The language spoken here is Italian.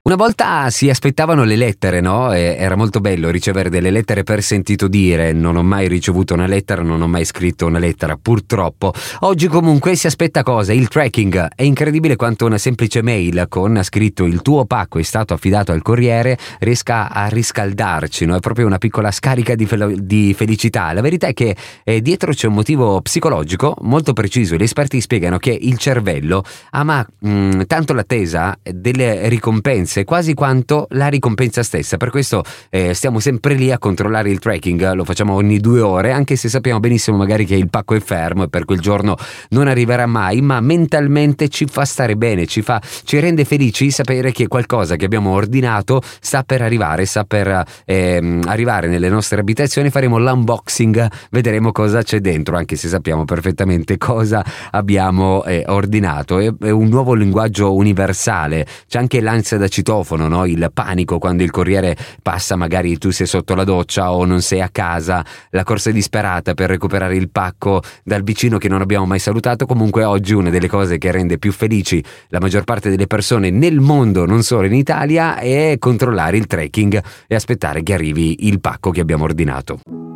Una volta si aspettavano le lettere, no? Era molto bello ricevere delle lettere per sentito dire. Non ho mai ricevuto una lettera, non ho mai scritto una lettera, purtroppo. Oggi comunque si aspetta cosa? Il tracking. È incredibile quanto una semplice mail con scritto il tuo pacco è stato affidato al corriere riesca a riscaldarci, no? È proprio una piccola scarica di felicità. La verità è che dietro c'è un motivo psicologico molto preciso. Gli esperti spiegano che il cervello ama tanto l'attesa delle ricompense quasi quanto la ricompensa stessa. Per questo stiamo sempre lì a controllare il tracking, lo facciamo ogni 2 ore, anche se sappiamo benissimo magari che il pacco è fermo e per quel giorno non arriverà mai, ma mentalmente ci fa stare bene, ci rende felici sapere che qualcosa che abbiamo ordinato sta per arrivare, arrivare nelle nostre abitazioni. Faremo l'unboxing, vedremo cosa c'è dentro, anche se sappiamo perfettamente cosa abbiamo ordinato. È un nuovo linguaggio universale. C'è anche l'ansia da citofono, no? Il panico quando il corriere passa, magari tu sei sotto la doccia o non sei a casa, la corsa disperata per recuperare il pacco dal vicino che non abbiamo mai salutato. Comunque oggi una delle cose che rende più felici la maggior parte delle persone nel mondo, non solo in Italia, è controllare il tracking e aspettare che arrivi il pacco che abbiamo ordinato.